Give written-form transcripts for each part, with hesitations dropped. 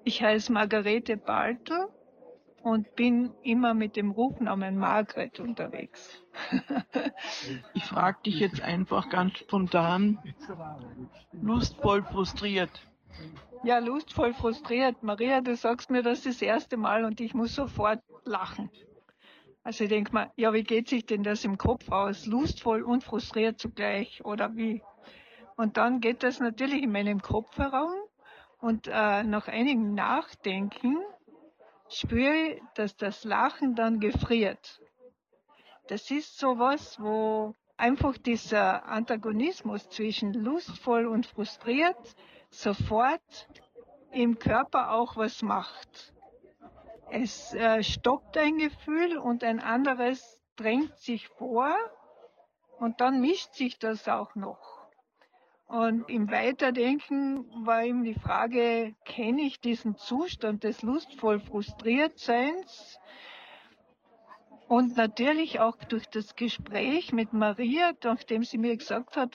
Ich heiße Margarete Baltl und bin immer mit dem Rufnamen Margret unterwegs. Ich frage dich jetzt einfach ganz spontan, lustvoll frustriert. Ja, lustvoll frustriert. Maria, du sagst mir das erste Mal und ich muss sofort lachen. Also ich denke mal, ja, wie geht sich denn das im Kopf aus? Lustvoll und frustriert zugleich oder wie? Und dann geht das natürlich in meinem Kopf herum und nach einigem Nachdenken spüre ich, dass das Lachen dann gefriert. Das ist sowas, wo einfach dieser Antagonismus zwischen lustvoll und frustriert sofort im Körper auch was macht. Es stoppt ein Gefühl und ein anderes drängt sich vor und dann mischt sich das auch noch. Und im Weiterdenken war eben die Frage, kenne ich diesen Zustand des lustvoll Frustriertseins? Und natürlich auch durch das Gespräch mit Maria, nachdem sie mir gesagt hat,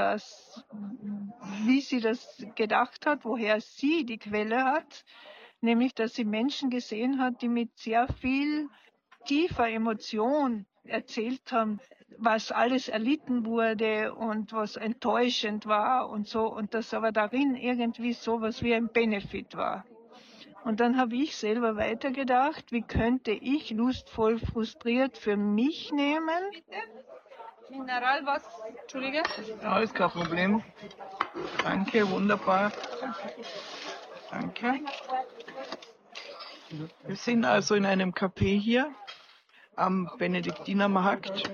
wie sie das gedacht hat, woher sie die Quelle hat, nämlich, dass sie Menschen gesehen hat, die mit sehr viel tiefer Emotion erzählt haben, was alles erlitten wurde und was enttäuschend war und so, und dass aber darin irgendwie sowas wie ein Benefit war. Und dann habe ich selber weitergedacht, wie könnte ich lustvoll frustriert für mich nehmen? Mineral was? Entschuldige? Ja, ist kein Problem. Danke, wunderbar. Danke. Wir sind also in einem Café hier am Benediktinermarkt.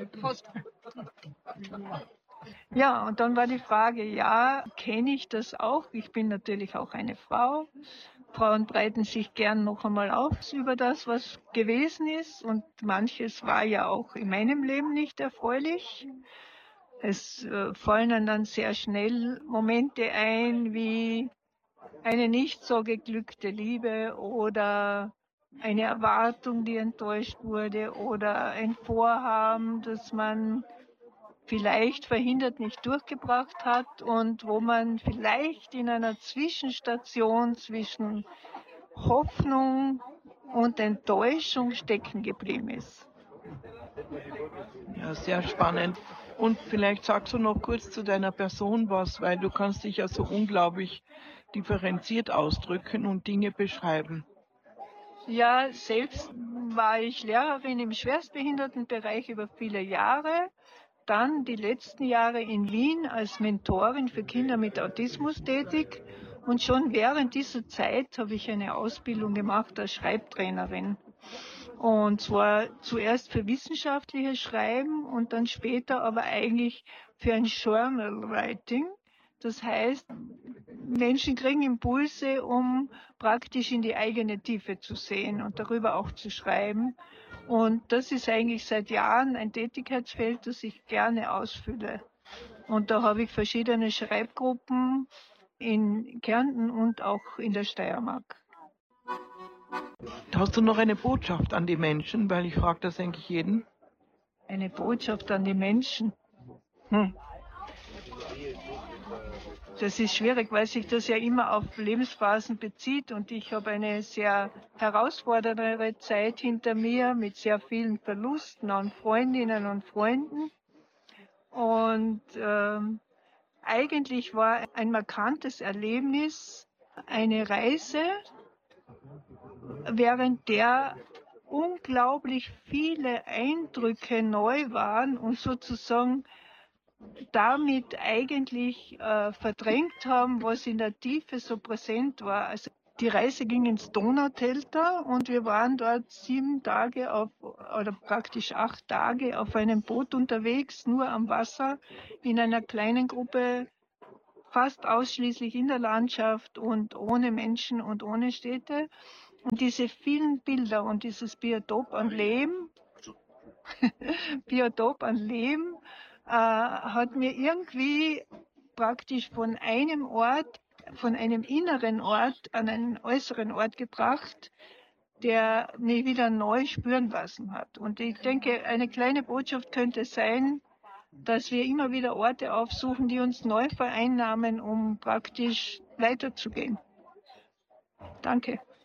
Ja, und dann war die Frage, ja, kenne ich das auch? Ich bin natürlich auch eine Frau. Frauen breiten sich gern noch einmal aus über das, was gewesen ist. Und manches war ja auch in meinem Leben nicht erfreulich. Es fallen dann sehr schnell Momente ein, wie eine nicht so geglückte Liebe oder eine Erwartung, die enttäuscht wurde oder ein Vorhaben, das man vielleicht verhindert nicht durchgebracht hat und wo man vielleicht in einer Zwischenstation zwischen Hoffnung und Enttäuschung stecken geblieben ist. Ja, sehr spannend. Und vielleicht sagst du noch kurz zu deiner Person was, weil du kannst dich ja so unglaublich differenziert ausdrücken und Dinge beschreiben. Ja, selbst war ich Lehrerin im Schwerstbehindertenbereich über viele Jahre. Dann die letzten Jahre in Wien als Mentorin für Kinder mit Autismus tätig. Und schon während dieser Zeit habe ich eine Ausbildung gemacht als Schreibtrainerin. Und zwar zuerst für wissenschaftliches Schreiben und dann später aber eigentlich für ein Journal Writing. Das heißt, Menschen kriegen Impulse, um praktisch in die eigene Tiefe zu sehen und darüber auch zu schreiben. Und das ist eigentlich seit Jahren ein Tätigkeitsfeld, das ich gerne ausfülle. Und da habe ich verschiedene Schreibgruppen in Kärnten und auch in der Steiermark. Hast du noch eine Botschaft an die Menschen? Weil ich frage das eigentlich jeden. Eine Botschaft an die Menschen. Das ist schwierig, weil sich das ja immer auf Lebensphasen bezieht und ich habe eine sehr herausfordernde Zeit hinter mir mit sehr vielen Verlusten an Freundinnen und Freunden. Und eigentlich war ein markantes Erlebnis eine Reise, während der unglaublich viele Eindrücke neu waren und sozusagen damit eigentlich verdrängt haben, was in der Tiefe so präsent war. Also die Reise ging ins Donaudelta und wir waren dort 7 Tage oder praktisch 8 Tage auf einem Boot unterwegs, nur am Wasser, in einer kleinen Gruppe, fast ausschließlich in der Landschaft und ohne Menschen und ohne Städte. Und diese vielen Bilder und dieses Biotop an Leben, hat mir irgendwie praktisch von einem Ort, von einem inneren Ort an einen äußeren Ort gebracht, der mich wieder neu spüren lassen hat. Und ich denke, eine kleine Botschaft könnte sein, dass wir immer wieder Orte aufsuchen, die uns neu vereinnahmen, um praktisch weiterzugehen. Danke.